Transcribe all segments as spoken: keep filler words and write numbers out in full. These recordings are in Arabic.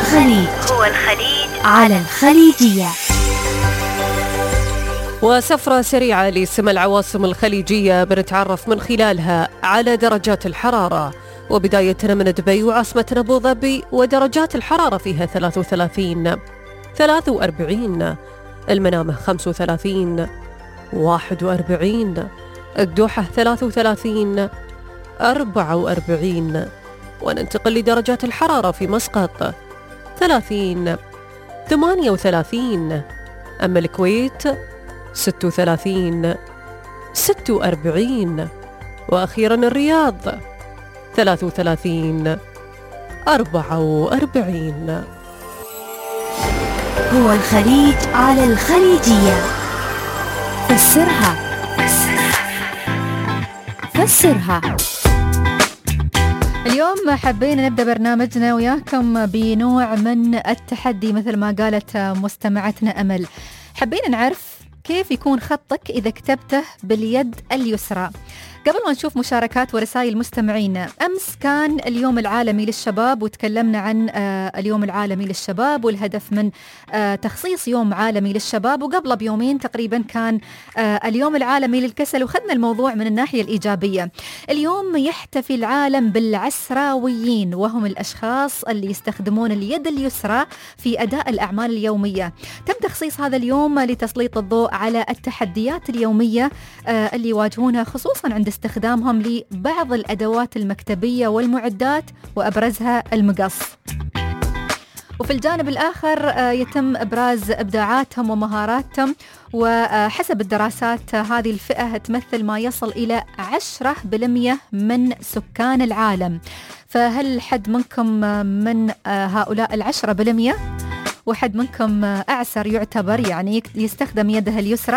الخليج هو الخليج على الخليجية. وسفرة سريعة لسمى العواصم الخليجية بنتعرف من خلالها على درجات الحرارة، وبداية من دبي وعاصمة أبو ظبي ودرجات الحرارة فيها ثلاثة وثلاثين، ثلاثة وأربعين، المنامة خمسة وثلاثين، واحد وأربعين، الدوحة ثلاثة وثلاثين، أربعة وأربعين. وننتقل لدرجات الحرارة في مسقط ثلاثين، ثمانية وثلاثين، أما الكويت ستة وثلاثين، ستة وأربعين، وأخيرا الرياض ثلاثة وثلاثين، أربعة وأربعين. هو الخليج على الخليجية. فسرها فسرها. اليوم حبينا نبدأ برنامجنا وياكم بنوع من التحدي مثل ما قالت مستمعتنا أمل. حبينا نعرف كيف يكون خطك إذا كتبته باليد اليسرى. قبل ما نشوف مشاركات ورسائل مستمعينا، أمس كان اليوم العالمي للشباب وتكلمنا عن آه اليوم العالمي للشباب والهدف من آه تخصيص يوم عالمي للشباب، وقبل بيومين تقريبا كان آه اليوم العالمي للكسل، وخذنا الموضوع من الناحية الإيجابية. اليوم يحتفي العالم بالعسراويين، وهم الأشخاص اللي يستخدمون اليد اليسرى في أداء الأعمال اليومية. تم تخصيص هذا اليوم لتسليط الضوء على التحديات اليومية آه اللي يواجهونها، خصوصا عند استخدامهم لبعض الأدوات المكتبية والمعدات، وأبرزها المقص. وفي الجانب الآخر يتم إبراز إبداعاتهم ومهاراتهم، وحسب الدراسات هذه الفئة تمثل ما يصل إلى عشرة بالمئة من سكان العالم. فهل حد منكم من هؤلاء العشرة بالمئة؟ وحد منكم أعسر يعتبر يعني يستخدم يده اليسرى،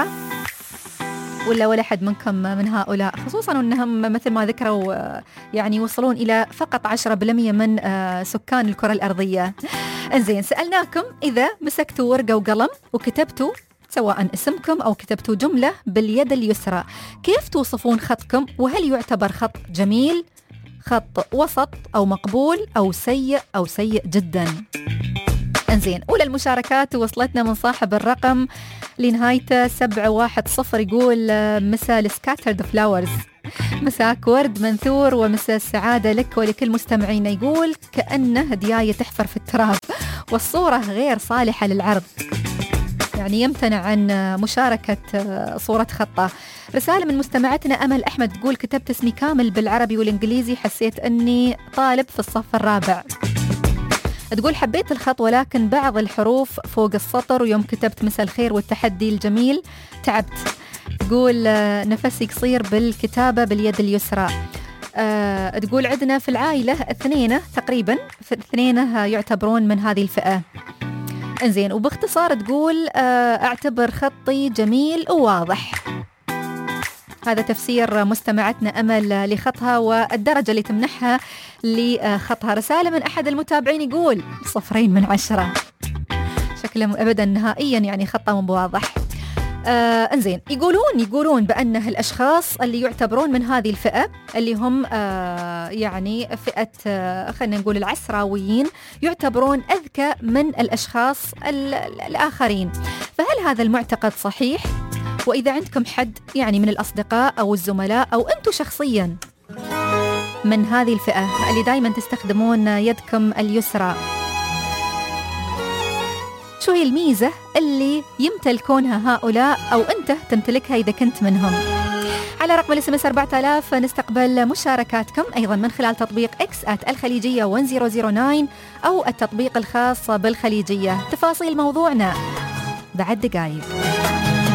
ولا ولا حد منكم من هؤلاء؟ خصوصا أنهم مثل ما ذكروا يعني يوصلون إلى فقط عشرة بالمئة من سكان الكرة الأرضية. انزين، سألناكم إذا مسكتوا ورقة وقلم وكتبتوا سواء اسمكم أو كتبتوا جملة باليد اليسرى، كيف توصفون خطكم؟ وهل يعتبر خط جميل، خط وسط، أو مقبول، أو سيء، أو سيء جدا؟ انزين، أولى المشاركات وصلتنا من صاحب الرقم لنهايته سبعة واحد صفر، يقول مساء السكاترد فلاورز، مساك ورد منثور ومساء السعادة لك ولكل مستمعين. يقول كأنه هدياية تحفر في التراب والصورة غير صالحة للعرض، يعني يمتنع عن مشاركة صورة خطة. رسالة من مستمعتنا أمل أحمد تقول كتبت اسمي كامل بالعربي والإنجليزي، حسيت أني طالب في الصف الرابع. تقول حبيت الخط ولكن بعض الحروف فوق السطر، ويوم كتبت مساء الخير والتحدي الجميل تعبت. تقول نفسي قصير بالكتابة باليد اليسرى. أه تقول عندنا في العائلة اثنين تقريبا، اثنين يعتبرون من هذه الفئة. انزين، وباختصار تقول أه اعتبر خطي جميل وواضح. هذا تفسير مستمعتنا أمل لخطها والدرجة اللي تمنحها لخطها. رسالة من أحد المتابعين يقول صفرين من عشرة، شكله أبدا نهائيا يعني خطه مو بواضح. آه انزين، يقولون يقولون بأنه الأشخاص اللي يعتبرون من هذه الفئة اللي هم آه يعني فئة آه خلينا نقول العسراويين، يعتبرون أذكى من الأشخاص الآخرين. فهل هذا المعتقد صحيح؟ وإذا عندكم حد يعني من الأصدقاء أو الزملاء أو أنتم شخصيا من هذه الفئة اللي دايما تستخدمون يدكم اليسرى، شو هي الميزة اللي يمتلكونها هؤلاء أو أنت تمتلكها إذا كنت منهم؟ على رقم الاس ام اس أربعة آلاف نستقبل مشاركاتكم أيضا من خلال تطبيق إكس آت الخليجية واحد مئة وتسعة أو التطبيق الخاص بالخليجية. تفاصيل موضوعنا بعد دقائق.